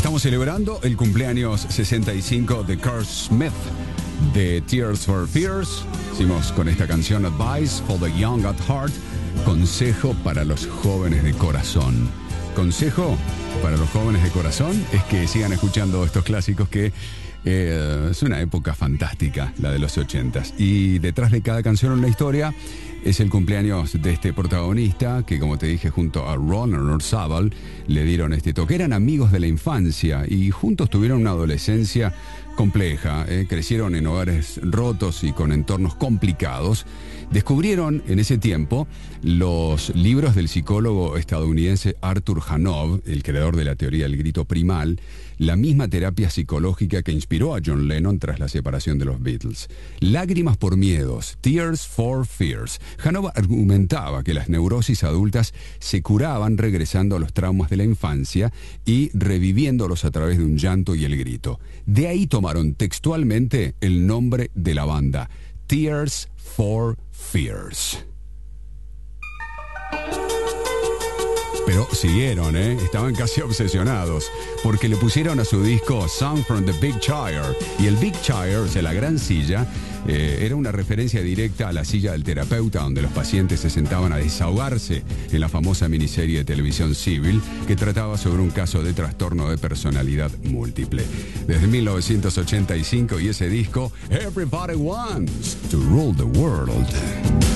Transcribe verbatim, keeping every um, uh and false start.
Estamos celebrando el cumpleaños sesenta y cinco de Kurt Smith de Tears for Fears. Hicimos con esta canción Advice for the Young at Heart, consejo para los jóvenes de corazón. Consejo para los jóvenes de corazón es que sigan escuchando estos clásicos que eh, es una época fantástica, la de los ochentas. Y detrás de cada canción una historia. Es el cumpleaños de este protagonista que, como te dije, junto a Ron Orzábal le dieron este toque. Eran amigos de la infancia y juntos tuvieron una adolescencia compleja. Eh, crecieron en hogares rotos y con entornos complicados. Descubrieron en ese tiempo los libros del psicólogo estadounidense Arthur Janov, el creador de la teoría del grito primal, la misma terapia psicológica que inspiró a John Lennon tras la separación de los Beatles. Lágrimas por miedos, Tears for Fears. Janov argumentaba que las neurosis adultas se curaban regresando a los traumas de la infancia y reviviéndolos a través de un llanto y el grito. De ahí tomaron textualmente el nombre de la banda, Tears for Fears. Pero siguieron, ¿eh? Estaban casi obsesionados, porque le pusieron a su disco Song from the Big Chair. Y el Big Chair, o sea, la gran silla, eh, era una referencia directa a la silla del terapeuta, donde los pacientes se sentaban a desahogarse en la famosa miniserie de televisión Civil, que trataba sobre un caso de trastorno de personalidad múltiple. Desde mil novecientos ochenta y cinco y ese disco, Everybody Wants to Rule the World.